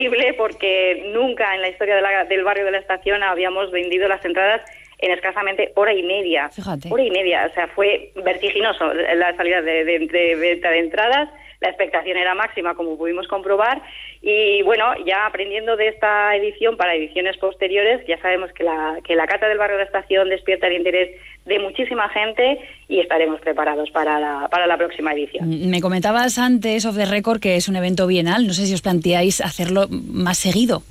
increíble porque nunca en la historia del barrio de la Estación habíamos vendido las entradas en escasamente hora y media. Fíjate. Hora y media, o sea, fue vertiginoso la salida de venta de entradas. La expectación era máxima, como pudimos comprobar, y bueno, ya aprendiendo de esta edición para ediciones posteriores, ya sabemos que la cata del barrio de la Estación despierta el interés de muchísima gente y estaremos preparados para la próxima edición. Me comentabas antes, off the record, que es un evento bienal. No sé si os planteáis hacerlo más seguido.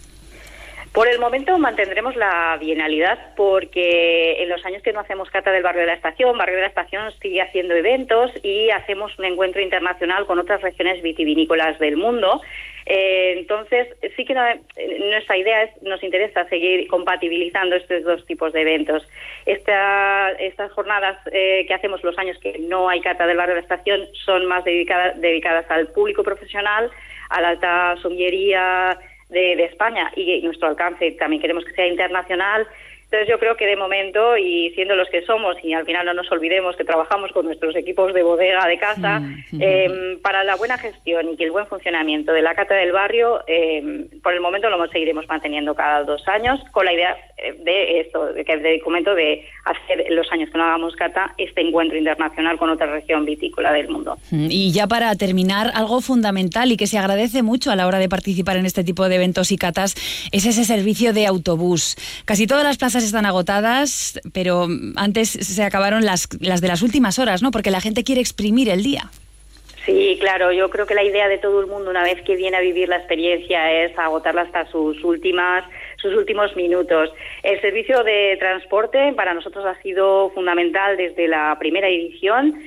Por el momento mantendremos la bienalidad porque en los años que no hacemos cata del Barrio de la Estación sigue haciendo eventos y hacemos un encuentro internacional con otras regiones vitivinícolas del mundo. Entonces, sí que nuestra idea nos interesa seguir compatibilizando estos dos tipos de eventos. Estas jornadas que hacemos los años que no hay cata del Barrio de la Estación son más dedicadas al público profesional, a la alta sommelería de España, y nuestro alcance también queremos que sea internacional. Entonces yo creo que de momento, y siendo los que somos, y al final no nos olvidemos que trabajamos con nuestros equipos de bodega de casa, para la buena gestión y que el buen funcionamiento de la cata del barrio, por el momento lo seguiremos manteniendo cada 2 años, con la idea de esto, de hacer los años que no hagamos cata, este encuentro internacional con otra región vitícola del mundo. Y ya para terminar, algo fundamental y que se agradece mucho a la hora de participar en este tipo de eventos y catas es ese servicio de autobús. Casi todas las plazas están agotadas, pero antes se acabaron las de las últimas horas, ¿no? Porque la gente quiere exprimir el día. Sí, claro, yo creo que la idea de todo el mundo una vez que viene a vivir la experiencia es agotarla hasta sus últimos minutos. El servicio de transporte para nosotros ha sido fundamental desde la primera edición.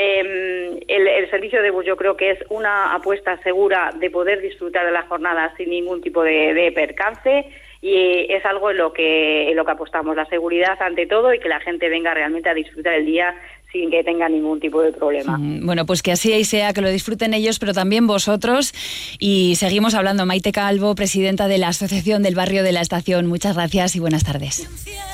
El servicio de bus yo creo que es una apuesta segura de poder disfrutar de la jornada sin ningún tipo de percance, y es algo en lo que apostamos, la seguridad ante todo, y que la gente venga realmente a disfrutar el día sin que tenga ningún tipo de problema. Bueno, pues que así sea, que lo disfruten ellos, pero también vosotros. Y seguimos hablando. Maite Calvo, presidenta de la Asociación del Barrio de la Estación. Muchas gracias y buenas tardes.